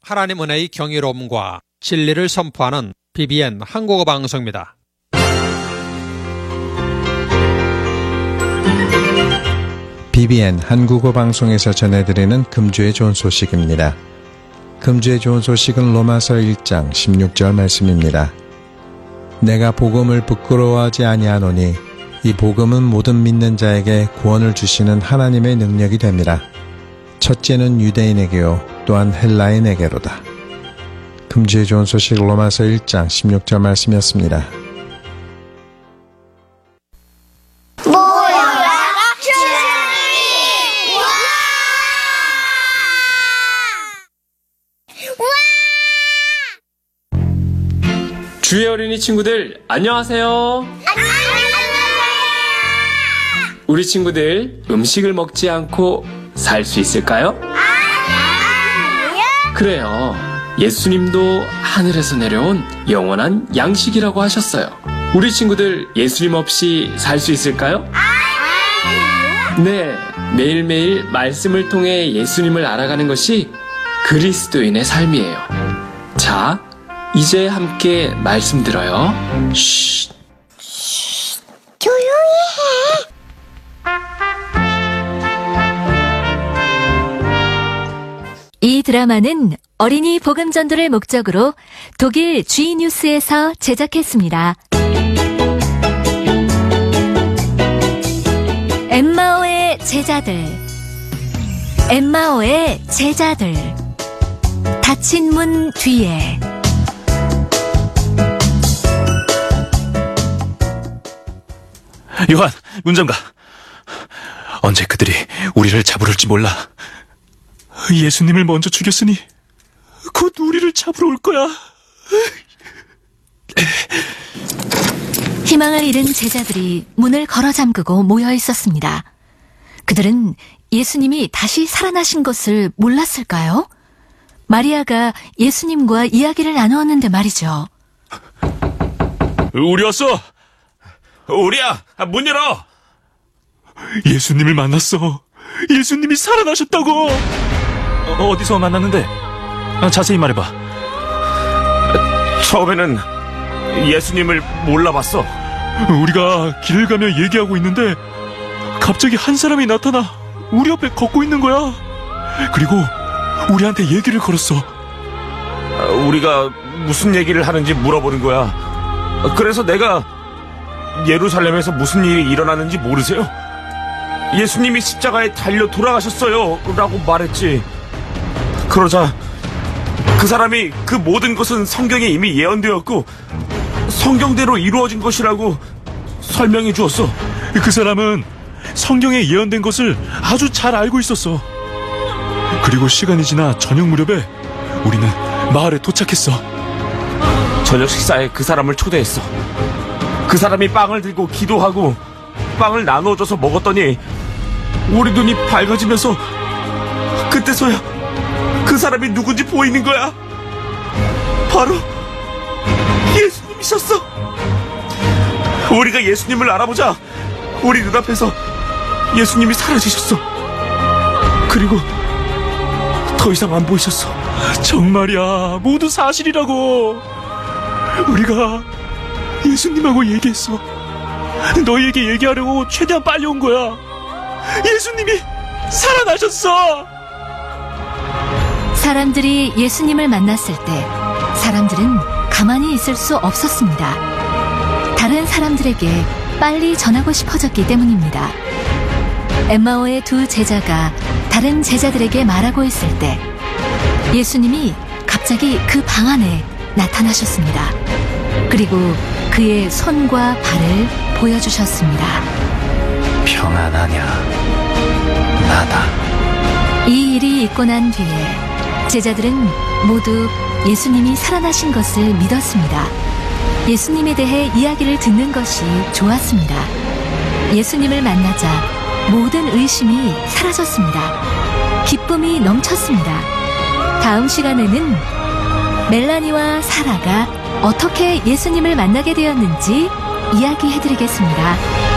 하나님 은혜의 경이로움과 진리를 선포하는 BBN 한국어 방송입니다. BBN 한국어 방송에서 전해드리는 금주의 좋은 소식입니다. 금주의 좋은 소식은 로마서 1장 16절 말씀입니다. 내가 복음을 부끄러워하지 아니하노니 이 복음은 모든 믿는 자에게 구원을 주시는 하나님의 능력이 됩니다. 첫째는 유대인에게요 또한 헬라인에게로다. 금주의 좋은 소식 로마서 1장 16절 말씀이었습니다. 주의 어린이 친구들, 안녕하세요. 우리 친구들 음식을 먹지 않고 살 수 있을까요? 그래요. 예수님도 하늘에서 내려온 영원한 양식이라고 하셨어요. 우리 친구들 예수님 없이 살 수 있을까요? 네, 매일매일 말씀을 통해 예수님을 알아가는 것이 그리스도인의 삶이에요. 자, 이제 함께 말씀 들어요. 쉿. 조용히 해. 이 드라마는 어린이 복음 전도를 목적으로 독일 G뉴스에서 제작했습니다. 엠마오의 제자들, 엠마오의 제자들, 닫힌 문 뒤에. 요한, 문장가. 언제 그들이 우리를 잡으러 올지 몰라. 예수님을 먼저 죽였으니 곧 우리를 잡으러 올 거야. 희망을 잃은 제자들이 문을 걸어 잠그고 모여 있었습니다. 그들은 예수님이 다시 살아나신 것을 몰랐을까요? 마리아가 예수님과 이야기를 나누었는데 말이죠. 우리 왔어. 우리야, 문 열어. 예수님을 만났어. 예수님이 살아나셨다고. 어디서 만났는데? 자세히 말해봐. 처음에는 예수님을 몰라봤어. 우리가 길을 가며 얘기하고 있는데 갑자기 한 사람이 나타나 우리 옆에 걷고 있는 거야. 그리고 우리한테 얘기를 걸었어. 우리가 무슨 얘기를 하는지 물어보는 거야. 그래서 내가 예루살렘에서 무슨 일이 일어나는지 모르세요? 예수님이 십자가에 달려 돌아가셨어요 라고 말했지. 그러자 그 사람이 그 모든 것은 성경에 이미 예언되었고 성경대로 이루어진 것이라고 설명해 주었어. 그 사람은 성경에 예언된 것을 아주 잘 알고 있었어. 그리고 시간이 지나 저녁 무렵에 우리는 마을에 도착했어. 저녁 식사에 그 사람을 초대했어. 그 사람이 빵을 들고 기도하고 빵을 나눠줘서 먹었더니 우리 눈이 밝아지면서 그때서야 그 사람이 누군지 보이는 거야. 바로 예수님이셨어. 우리가 예수님을 알아보자 우리 눈앞에서 예수님이 사라지셨어. 그리고 더 이상 안 보이셨어. 정말이야, 모두 사실이라고. 우리가 예수님하고 얘기했어. 너희에게 얘기하려고 최대한 빨리 온 거야. 예수님이 살아나셨어. 사람들이 예수님을 만났을 때 사람들은 가만히 있을 수 없었습니다. 다른 사람들에게 빨리 전하고 싶어졌기 때문입니다. 엠마오의 두 제자가 다른 제자들에게 말하고 있을 때 예수님이 갑자기 그 방 안에 나타나셨습니다. 그리고 그의 손과 발을 보여주셨습니다. 평안하냐? 나다. 이 일이 있고 난 뒤에 제자들은 모두 예수님이 살아나신 것을 믿었습니다. 예수님에 대해 이야기를 듣는 것이 좋았습니다. 예수님을 만나자 모든 의심이 사라졌습니다. 기쁨이 넘쳤습니다. 다음 시간에는 멜라니와 사라가 어떻게 예수님을 만나게 되었는지 이야기해드리겠습니다.